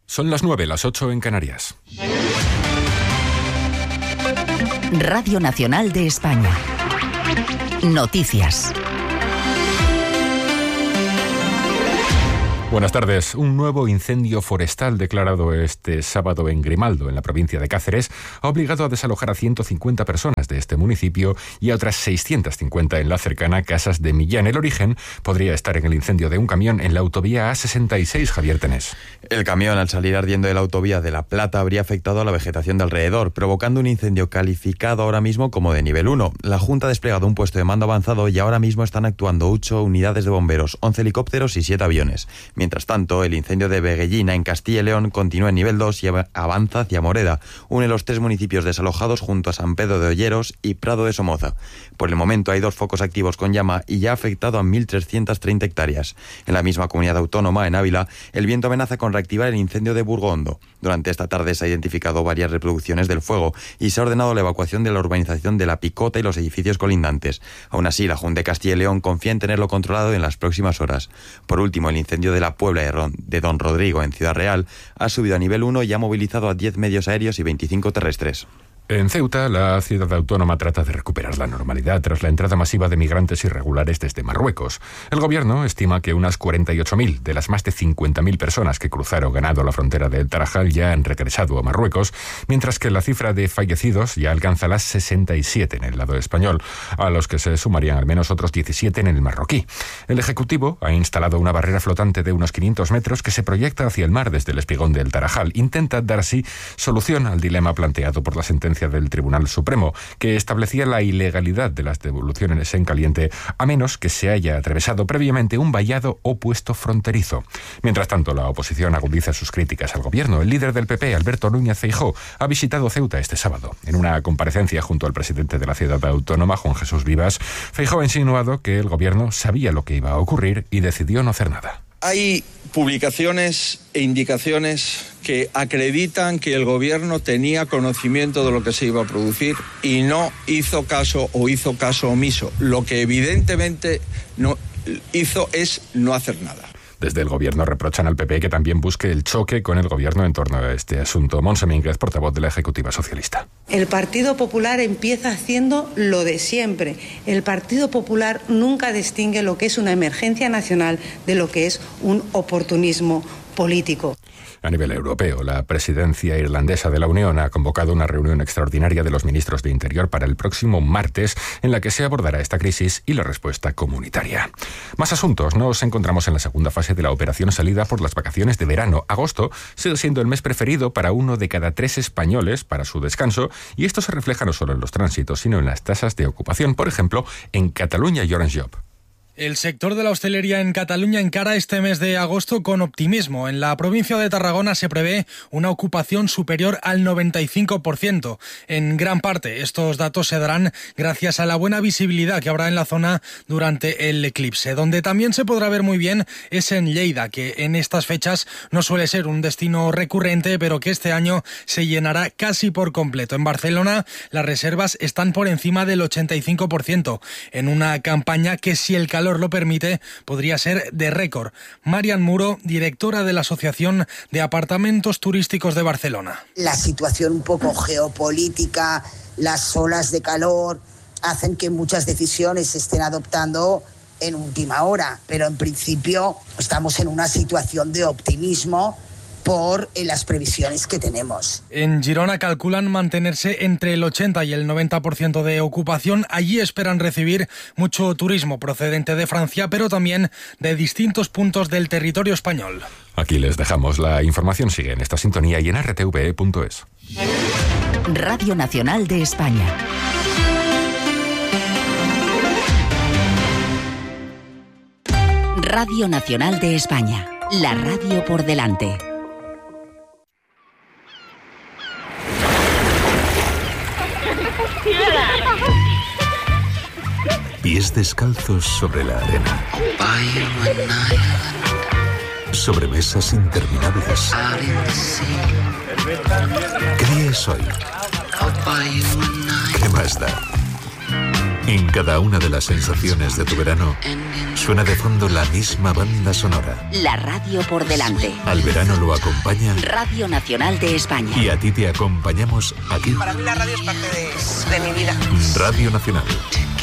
Son las 9, las 8 en Canarias. Radio Nacional de España. Noticias. Buenas tardes. Un nuevo incendio forestal declarado este sábado en Grimaldo, en la provincia de Cáceres, ha obligado a desalojar a 150 personas de este municipio y a otras 650 en la cercana Casas de Millán. El origen podría estar en el incendio de un camión en la autovía A66, Javier Tenés. El camión, al salir ardiendo de la autovía de La Plata, habría afectado a la vegetación de alrededor, provocando un incendio calificado ahora mismo como de nivel 1. La Junta ha desplegado un puesto de mando avanzado y ahora mismo están actuando 8 unidades de bomberos, 11 helicópteros y 7 aviones. Mientras tanto, el incendio de Veguellina, en Castilla y León, continúa en nivel 2 y avanza hacia Moreda, une los 3 municipios desalojados junto a San Pedro de Olleros y Prado de Somoza. Por el momento hay 2 focos activos con llama y ya ha afectado a 1.330 hectáreas. En la misma comunidad autónoma, en Ávila, el viento amenaza con reactivar el incendio de Burgondo. Durante esta tarde se ha identificado varias reproducciones del fuego y se ha ordenado la evacuación de la urbanización de La Picota y los edificios colindantes. Aún así, la Junta de Castilla y León confía en tenerlo controlado en las próximas horas. Por último, el incendio de la Puebla de Don Rodrigo, en Ciudad Real, ha subido a nivel 1 y ha movilizado a 10 medios aéreos y 25 terrestres. En Ceuta, la ciudad autónoma trata de recuperar la normalidad tras la entrada masiva de migrantes irregulares desde Marruecos. El gobierno estima que unas 48.000 de las más de 50.000 personas que cruzaron ganado la frontera de El Tarajal ya han regresado a Marruecos, mientras que la cifra de fallecidos ya alcanza las 67 en el lado español, a los que se sumarían al menos otros 17 en el marroquí. El Ejecutivo ha instalado una barrera flotante de unos 500 metros que se proyecta hacia el mar desde el espigón de El Tarajal. Intenta dar así solución al dilema planteado por la sentencia del Tribunal Supremo, que establecía la ilegalidad de las devoluciones en caliente a menos que se haya atravesado previamente un vallado o puesto fronterizo. Mientras tanto, la oposición agudiza sus críticas al gobierno. El líder del PP, Alberto Núñez Feijóo, ha visitado Ceuta este sábado. En una comparecencia junto al presidente de la ciudad autónoma, Juan Jesús Vivas, Feijóo ha insinuado que el gobierno sabía lo que iba a ocurrir y decidió no hacer nada. Hay publicaciones e indicaciones que acreditan que el gobierno tenía conocimiento de lo que se iba a producir y no hizo caso o hizo caso omiso. Lo que evidentemente no hizo es no hacer nada. Desde el gobierno reprochan al PP que también busque el choque con el gobierno en torno a este asunto. Montse Mínguez, portavoz de la Ejecutiva Socialista. El Partido Popular empieza haciendo lo de siempre. El Partido Popular nunca distingue lo que es una emergencia nacional de lo que es un oportunismo político. A nivel europeo, la presidencia irlandesa de la Unión ha convocado una reunión extraordinaria de los ministros de Interior para el próximo martes, en la que se abordará esta crisis y la respuesta comunitaria. Más asuntos. Nos encontramos en la segunda fase de la operación salida por las vacaciones de verano. Agosto sigue siendo el mes preferido para 1 de cada 3 españoles para su descanso, y esto se refleja no solo en los tránsitos, sino en las tasas de ocupación. Por ejemplo, en Cataluña y Orange Job. El sector de la hostelería en Cataluña encara este mes de agosto con optimismo. En la provincia de Tarragona se prevé una ocupación superior al 95%. En gran parte estos datos se darán gracias a la buena visibilidad que habrá en la zona durante el eclipse. Donde también se podrá ver muy bien es en Lleida, que en estas fechas no suele ser un destino recurrente, pero que este año se llenará casi por completo. En Barcelona las reservas están por encima del 85%, en una campaña que, si el calor lo permite, podría ser de récord. Marian Muro, directora de la Asociación de Apartamentos Turísticos de Barcelona. La situación un poco geopolítica, las olas de calor, hacen que muchas decisiones se estén adoptando en última hora, pero en principio estamos en una situación de optimismo por las previsiones que tenemos. En Girona calculan mantenerse entre el 80 y el 90% de ocupación. Allí esperan recibir mucho turismo procedente de Francia, pero también de distintos puntos del territorio español. Aquí les dejamos. La información sigue en esta sintonía y en rtve.es. Radio Nacional de España. Radio Nacional de España. La radio por delante. Pies descalzos sobre la arena. Sobre mesas interminables. ¿Qué día es hoy? ¿Qué más da? En cada una de las sensaciones de tu verano suena de fondo la misma banda sonora. La radio por delante. Al verano lo acompaña Radio Nacional de España. y a ti te acompañamos aquí. Para mí la radio es parte de mi vida. Radio Nacional.